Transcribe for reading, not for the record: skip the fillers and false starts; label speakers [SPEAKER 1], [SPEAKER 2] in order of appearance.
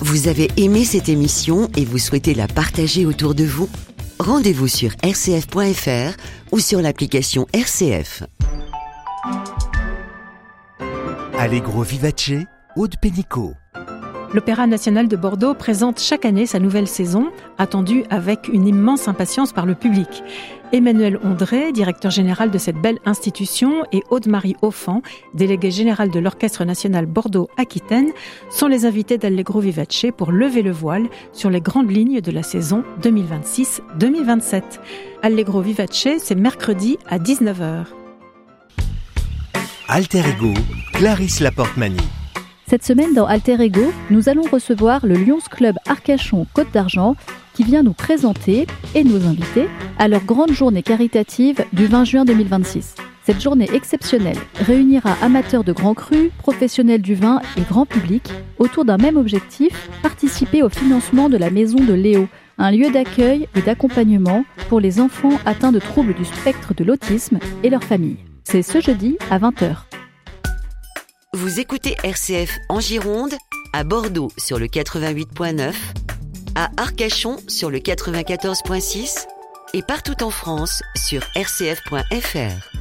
[SPEAKER 1] Vous avez aimé cette émission et vous souhaitez la partager autour de vous ? Rendez-vous sur rcf.fr ou sur l'application RCF.
[SPEAKER 2] Allegro Vivace, Aude Pénicaud.
[SPEAKER 3] L'Opéra national de Bordeaux présente chaque année sa nouvelle saison, attendue avec une immense impatience par le public. Emmanuel Ondré, directeur général de cette belle institution, et Aude-Marie Offan, déléguée générale de l'Orchestre national Bordeaux-Aquitaine, sont les invités d'Allegro Vivace pour lever le voile sur les grandes lignes de la saison 2026-2027. Allegro Vivace, c'est mercredi à 19h.
[SPEAKER 2] Alter Ego, Clarisse Laporte-Mani.
[SPEAKER 4] Cette semaine dans Alter Ego, nous allons recevoir le Lions Club Arcachon Côte d'Argent qui vient nous présenter et nous inviter à leur grande journée caritative du 20 juin 2026. Cette journée exceptionnelle réunira amateurs de grands crus, professionnels du vin et grand public autour d'un même objectif, participer au financement de la Maison de Léo, un lieu d'accueil et d'accompagnement pour les enfants atteints de troubles du spectre de l'autisme et leurs familles. C'est ce jeudi à 20h.
[SPEAKER 1] Vous écoutez RCF en Gironde, à Bordeaux sur le 88.9, à Arcachon sur le 94.6 et partout en France sur rcf.fr.